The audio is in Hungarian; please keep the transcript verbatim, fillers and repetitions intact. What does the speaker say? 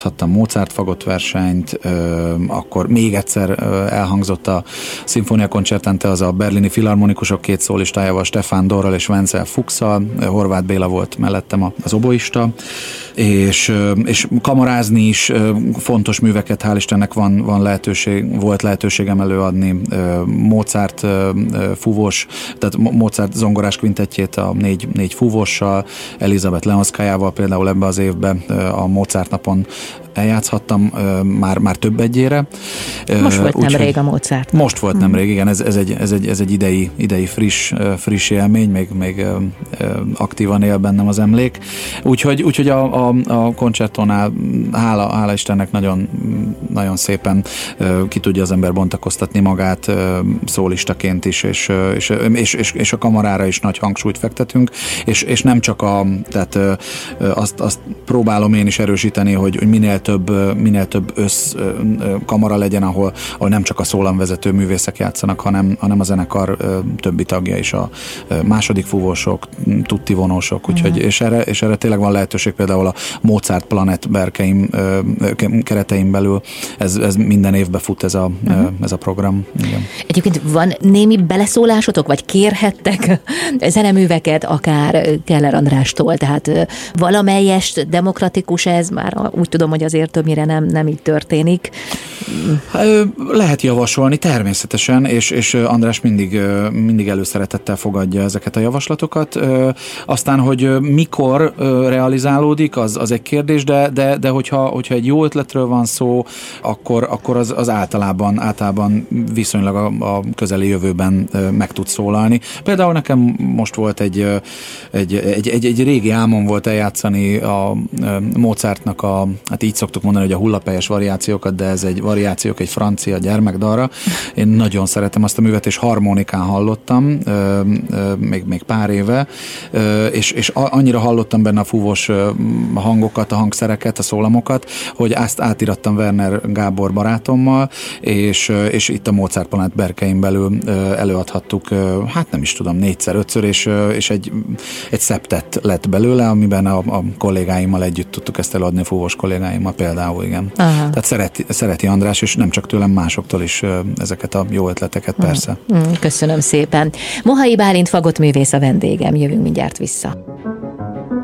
Hattam Mozart fagott versenyt, akkor még egyszer elhangzott a Sinfonia Concertante, az a berlini filharmonikusok két szólistájával, Stefan Dorral és Wenzel Fuchsszal, Horváth Béla volt mellettem az oboista, és, és kamarázni is fontos műveket, hál' Istennek van, van lehetőség, volt lehetőségem előadni, Mozart fúvós, tehát Mozart zongorás kvintettjét a négy, négy fúvossal, Elizabeth Leonszkájával például ebbe az évben a Mozart napon eljátszhattam már, már több egyére. Most volt Úgy, nemrég a Mozart. Most volt nemrég, igen, ez, ez, egy, ez, egy, ez egy idei, idei friss, friss élmény, még, még aktívan él bennem az emlék. Úgyhogy, úgyhogy a, a, a koncertónál hála, hála Istennek nagyon, nagyon szépen ki tudja az ember bontakoztatni magát szólistaként is, és, és, és, és, és a kamarára is nagy hangsúlyt fektetünk, és, és nem csak a, tehát azt, azt próbálom én is erősíteni, hogy, hogy minél több, minél több össz kamara legyen, ahol, ahol nem csak a szólamvezető művészek játszanak, hanem, hanem a zenekar többi tagja is, a második fúvósok, tutti vonósok, úgyhogy, uh-huh. és, erre, és erre tényleg van lehetőség, például a Mozart Planet berkeim keretein belül, ez, ez minden évben fut ez a, uh-huh. ez a program. Igen. Egyébként van némi beleszólásotok, vagy kérhettek zeneműveket, akár Keller Andrástól, tehát valamelyest demokratikus ez, már úgy tudom, hogy azért többnyire nem, nem így történik. Lehet javasolni, természetesen, és, és András mindig, mindig előszeretettel fogadja ezeket a javaslatokat. Aztán, hogy mikor realizálódik, az, az egy kérdés, de, de, de hogyha, hogyha egy jó ötletről van szó, akkor, akkor az, az általában, általában viszonylag a, a közeli jövőben meg tud szólalni. Például nekem most volt egy, egy, egy, egy, egy régi álmom volt eljátszani a Mozartnak a, hát így szoktuk mondani, hogy a hullapelyes variációkat, de ez egy variációk, egy francia gyermekdalra. Én nagyon szeretem azt a művet, és harmonikán hallottam, még, még pár éve, és, és annyira hallottam benne a fúvós hangokat, a hangszereket, a szólamokat, hogy ezt átirattam Werner Gábor barátommal, és, és itt a Mozart Planet berkein belül előadhattuk, hát nem is tudom, négyszer, ötször, és, és egy, egy szeptett lett belőle, amiben a, a kollégáimmal együtt tudtuk ezt előadni, a fúvós kollégáimmal például, igen. Aha. Tehát szereti, szereti András, és nem csak tőlem, másoktól is ezeket a jó ötleteket, persze. Köszönöm szépen. Mohai Bálint fagottművész a vendégem, jövünk mindjárt vissza.